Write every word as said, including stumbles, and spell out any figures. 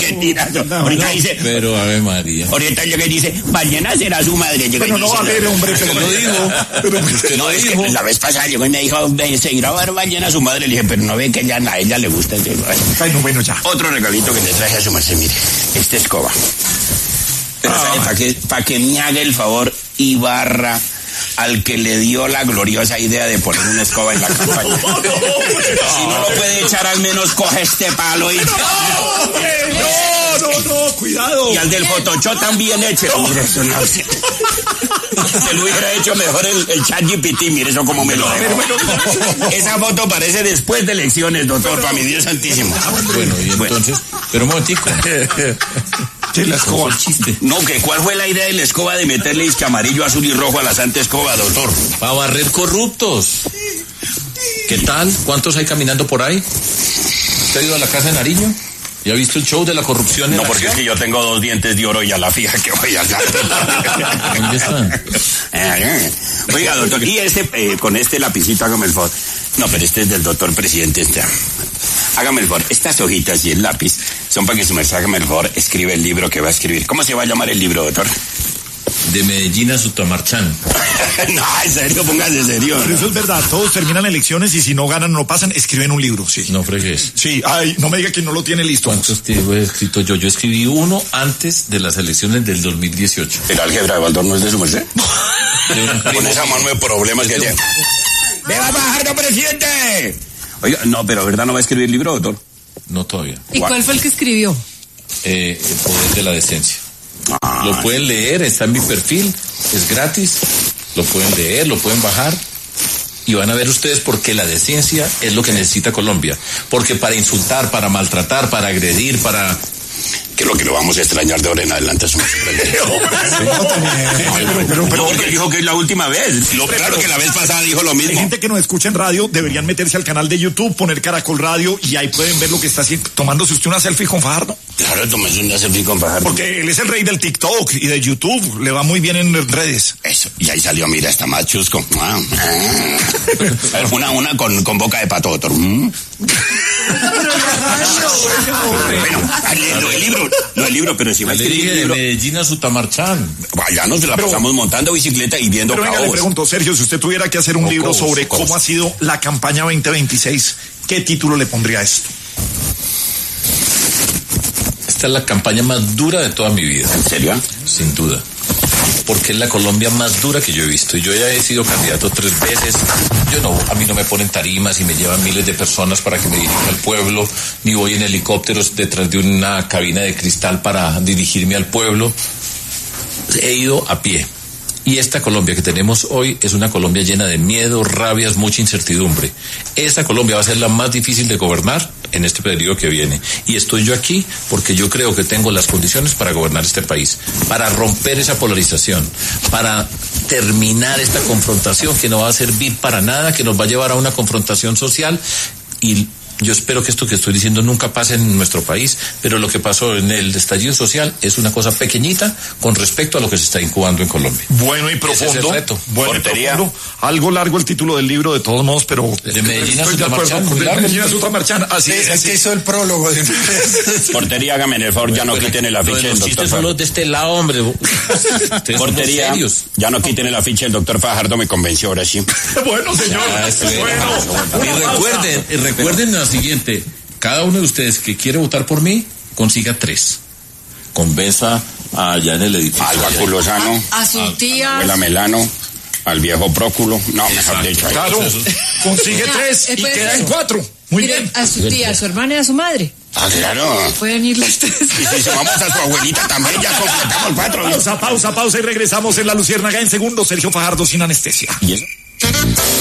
qué tirazo. Ahorita dice... Pero, Ave María. Ahorita llega y dice, ballena será su madre. Llega Pero y no dice, va a ver, hombre, pero Lo dijo. Pero Usted no, lo es dijo. que la vez pasada llegó y me dijo, "Ve, se irá a ver ballena a su madre". Le dije, pero no ve que ella, a ella le gusta. Ay, no, bueno, ya. Otro regalito que le traje a su merced, mire, esta escoba. Pero Ah. ¿sabe para que, pa que me haga el favor y barra al que le dio la gloriosa idea de poner una escoba en la campaña? Si no lo puede echar, al menos coge este palo y... No, no, no, cuidado. Y al del Photoshop también eche. Mire, eso no sé. Se lo hubiera hecho mejor el, el chat G P T, mire eso como me lo dejó. Esa foto parece después de elecciones, doctor, para mi Dios santísimo. Bueno, y entonces, pero un momentico. Sí, la escoba. El chiste. No, que cuál fue la idea de la escoba de meterle isque amarillo, azul y rojo a la santa escoba, doctor. Para barrer corruptos. ¿Qué tal? ¿Cuántos hay caminando por ahí? ¿Usted ha ido a la casa de Nariño? ¿Y ha visto el show de la corrupción en No, la porque es ciudad? que yo tengo dos dientes de oro y a la fija que voy a hacer. ¿Dónde están? Oiga, doctor, y este, eh, con este lapicito, hágame el favor. No, pero este es del doctor presidente. Este. Hágame el favor, estas hojitas y el lápiz son para que su merced, hágame el favor, escribe el libro que va a escribir. ¿Cómo se va a llamar el libro, doctor? De Medellín a Sutamarchán. No, en serio, póngase serio. Pero eso es verdad, todos terminan elecciones y si no ganan, no pasan, escriben un libro, sí. No fregues. Sí, ay, no me diga que no lo tiene listo. ¿Cuántos he escrito yo? Yo escribí uno antes de las elecciones del dos mil dieciocho. ¿El álgebra de Baldor no es de su merced? De un Con primo esa mío. mano de problemas que tiene. ¡Viva Fajardo, presidente! Oiga, no, pero ¿verdad no va a escribir libro, doctor? No todavía. ¿Y cuál fue el que escribió? Eh, el poder de la decencia. Ah, Lo pueden leer, está en mi perfil, es gratis, lo pueden leer, lo pueden bajar y van a ver ustedes por qué la decencia es lo que necesita Colombia. Porque para insultar, para maltratar, para agredir, para... que lo que lo vamos a extrañar de ahora en adelante es un Pero, pero, pero, porque dijo que es la última vez. Lo, claro que la vez pasada dijo lo hay mismo. gente que nos escucha en radio, deberían meterse al canal de YouTube, poner Caracol Radio y ahí pueden ver lo que está haciendo, tomándose usted una selfie con Fajardo. Claro, tomes una selfie con Fajardo. Porque él es el rey del TikTok y de YouTube, le va muy bien en redes. Eso, y ahí salió, mira, está más chusco. Ah, ah. A ver, una, una con, con boca de pato, doctor. Mm. Bueno, lo del libro, lo del libro, pero si va a Le escribir dije el de libro, Medellín a Sutamarchán. vaya, nos la Pero- pasamos montando bicicleta y viendo Pero venga, le caos. pregunto, Sergio, si usted tuviera que hacer un O libro cobos, sobre o cobos. cómo ha sido la campaña veinte veintiséis, ¿qué título le pondría a esto? Esta es la campaña más dura de toda mi vida. ¿En serio? Sin duda. Porque es la Colombia más dura que yo he visto. Yo ya he sido candidato tres veces. Yo no, a mí no me ponen tarimas y me llevan miles de personas para que me dirija al pueblo, ni voy en helicópteros detrás de una cabina de cristal para dirigirme al pueblo. He ido a pie. Y esta Colombia que tenemos hoy es una Colombia llena de miedo, rabias, mucha incertidumbre. Esa Colombia va a ser la más difícil de gobernar en este periodo que viene. Y estoy yo aquí porque yo creo que tengo las condiciones para gobernar este país, para romper esa polarización, para terminar esta confrontación que no va a servir para nada, que nos va a llevar a una confrontación social. Y yo espero que esto que estoy diciendo nunca pase en nuestro país, pero lo que pasó en el estallido social es una cosa pequeñita con respecto a lo que se está incubando en Colombia. Bueno y Ese es el profundo. reto. Bueno y Portería. profundo. Algo largo el título del libro de todos modos, pero De Medellín a estoy de acuerdo Sutamarchán, con muy de largo. Medellín a Sutamarchán. Así es, Es así que es. hizo el prólogo. de- Portería, hágame el favor, ya no Pues, quiten el lo de afiche del los doctor chistes son Fajardo. los de este lado, hombre. Ustedes son Portería, serios. ya no quiten el afiche del doctor Fajardo, me convenció ahora sí. Bueno, señor. Ah, eso era. Bueno. Y Una pausa. recuerden, y recuerden lo siguiente, cada uno de ustedes que quiere votar por mí, consiga tres. Convenza allá en el edificio. Al báculo sano, A su tía. abuela Melano, al viejo Próculo. No, mejor dicho. ahí. Claro, consigue Mira, tres eh, y pues, queda en cuatro. Muy Mire, bien. a su tía, a su hermana y a su madre. Ah, claro. Pueden ir las tres. Y si sumamos a su abuelita también, ya completamos cuatro. Pausa, pausa, pausa y regresamos en La Luciérnaga en segundos. Sergio Fajardo sin anestesia. ¿Y eso?